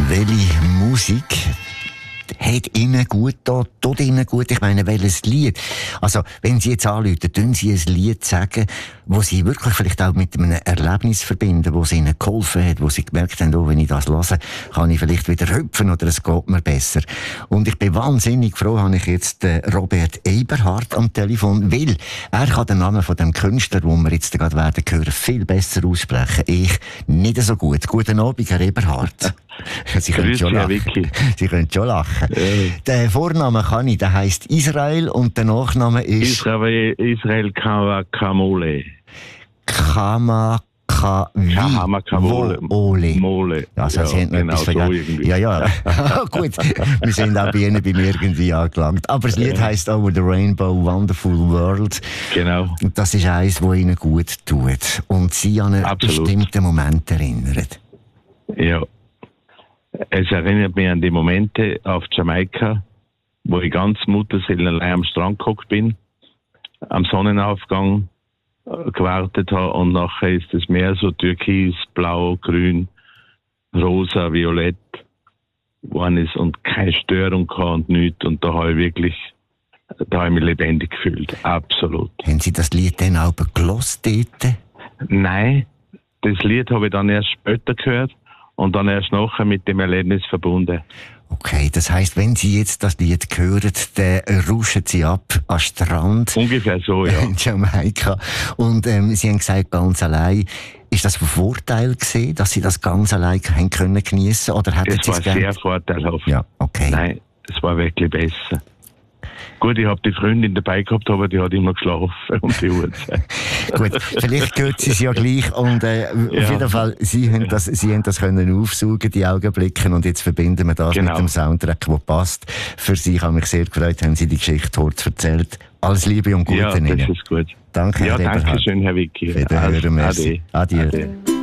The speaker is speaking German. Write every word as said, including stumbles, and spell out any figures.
Welche Musik hat Ihnen gut da, tut Ihnen gut? Ich meine, welches Lied? Also, wenn Sie jetzt anrufen, tun Sie ein Lied sagen, wo Sie wirklich vielleicht auch mit einem Erlebnis verbinden, wo es Ihnen geholfen hat, wo Sie gemerkt haben, oh, wenn ich das höre, kann ich vielleicht wieder hüpfen oder es geht mir besser. Und ich bin wahnsinnig froh, habe ich jetzt äh, Robert Eberhard am Telefon, weil er kann den Namen von dem Künstler, den wir jetzt gerade werden hören, viel besser aussprechen. Ich nicht so gut. Guten Abend, Herr Eberhard. Sie können schon lachen. Sie können schon lachen. Ja. Der Vorname kann ich, der heisst Israel und der Nachname ist... Israel, Israel Kamakawole. Kamakawole. Mole. Also, ja, Sie haben noch genau etwas vergessen. So ja, ja. Gut, wir sind auch bei Ihnen beim irgendwie angelangt. Aber das Lied heisst Over the Rainbow, Wonderful World. Genau. Und das ist eins, das Ihnen gut tut. Und Sie an einen Absolut. bestimmten Moment erinnern. Ja. Es erinnert mich an die Momente auf Jamaika, wo ich ganz mutterseelenallein am Strand gehockt bin, am Sonnenaufgang äh, gewartet habe und nachher ist das Meer so türkis, blau, grün, rosa, violett geworden ist und keine Störung gehabt und nichts. Und da habe ich wirklich, da habe ich mich lebendig gefühlt. Absolut. Haben Sie das Lied dann auch gehört dort? Nein, das Lied habe ich dann erst später gehört. Und dann erst nachher mit dem Erlebnis verbunden. Okay, das heisst, wenn Sie jetzt das Lied hören, dann rauschen Sie ab am Strand. Ungefähr so, ja. In Jamaika. Und ähm, Sie haben gesagt, ganz allein. Ist das ein Vorteil gewesen, dass Sie das ganz allein haben können geniessen? Oder hätten das Sie war es gern... sehr vorteilhaft. Ja, okay. Nein, es war wirklich besser. Gut, ich habe die Freundin dabei gehabt, aber die hat immer geschlafen um die Uhrzeit. Gut, vielleicht hört sie es ja gleich und äh, ja. Auf jeden Fall, Sie haben das, Sie haben das können aufsaugen, die Augenblicke, und jetzt verbinden wir das genau. mit dem Soundtrack, der passt. Für Sie, ich habe mich sehr gefreut, haben Sie die Geschichte kurz erzählt. Alles Liebe und Gute ja, Ihnen. das ist gut. Danke, ja, Herr danke schön, Herr Vicky. Wiederhören, merci. Ade. Adieu. Ade.